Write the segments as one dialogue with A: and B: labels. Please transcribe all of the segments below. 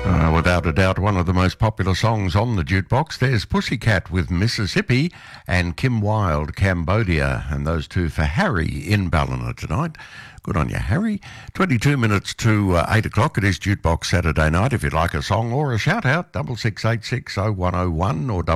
A: Without a doubt, one of the most popular songs on the jukebox. There's Pussycat with Mississippi and Kim Wilde, Cambodia, and those two for Harry in Ballina tonight. Good on you, Harry. 22 minutes to 8 o'clock. It is Jukebox Saturday night. If you'd like a song or a shout-out, 66860101 or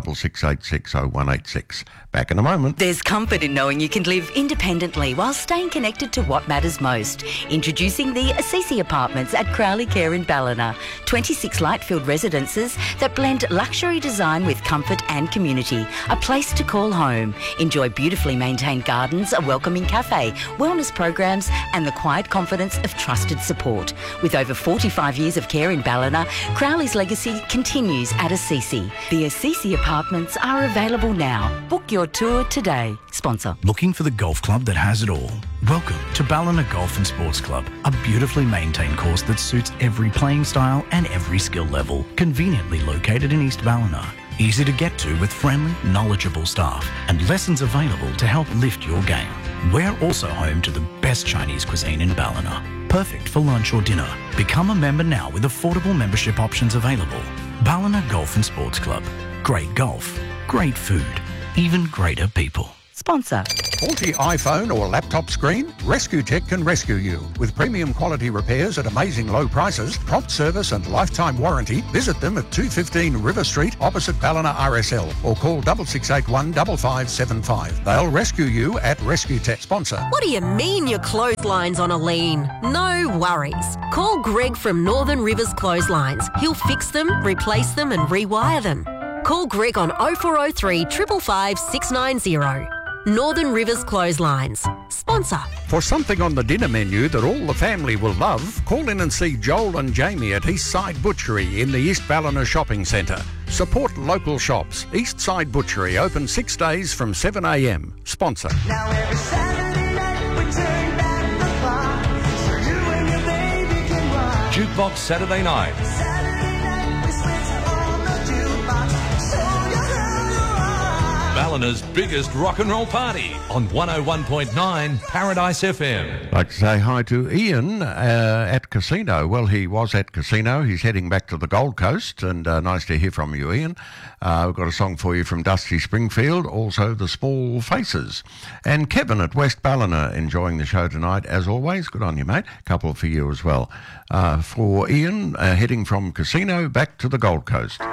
A: 66860186. Back in a moment.
B: There's comfort in knowing you can live independently while staying connected to what matters most. Introducing the Assisi Apartments at Crowley Care in Ballina. 26 light-filled residences that blend luxury design with comfort and community. A place to call home. Enjoy beautifully maintained gardens, a welcoming cafe, wellness programs and the quiet confidence of trusted support. With over 45 years of care in Ballina, Crowley's legacy continues at Assisi. The Assisi Apartments are available now. Book your tour today. Sponsor.
C: Looking for the golf club that has it all? Welcome to Ballina Golf and Sports Club, a beautifully maintained course that suits every playing style and every skill level. Conveniently located in East Ballina. Easy to get to with friendly, knowledgeable staff and lessons available to help lift your game. We're also home to the best Chinese cuisine in Ballina. Perfect for lunch or dinner. Become a member now with affordable membership options available. Ballina Golf and Sports Club. Great golf, great food, even greater people.
B: Sponsor.
D: Faulty iPhone or laptop screen? Rescue Tech can rescue you. With premium quality repairs at amazing low prices, prompt service and lifetime warranty, visit them at 215 River Street opposite Ballina RSL or call 6681 5575. They'll rescue you at Rescue Tech. Sponsor.
E: What do you mean your clothesline's on a lean? No worries. Call Greg from Northern Rivers Clotheslines. He'll fix them, replace them and rewire them. Call Greg on 0403 555 690. Northern Rivers Clotheslines. Sponsor.
D: For something on the dinner menu that all the family will love, call in and see Joel and Jamie at Eastside Butchery in the East Ballina Shopping Centre. Support local shops. Eastside Butchery open 6 days from 7 a.m. Sponsor.
F: Now every Saturday night we turn back the clock so you and your baby can rock.
G: Jukebox Saturday night.
F: Saturday night we switch on the jukebox, show you how to rock.
G: Ballina's biggest rock and roll party on 101.9 Paradise FM.
A: I'd like to say hi to Ian at Casino. Well, he was at Casino. He's heading back to the Gold Coast, and nice to hear from you, Ian. We've got a song for you from Dusty Springfield, also The Small Faces. And Kevin at West Ballina enjoying the show tonight, as always. Good on you, mate. Couple for you as well. For Ian, heading from Casino back to the Gold Coast.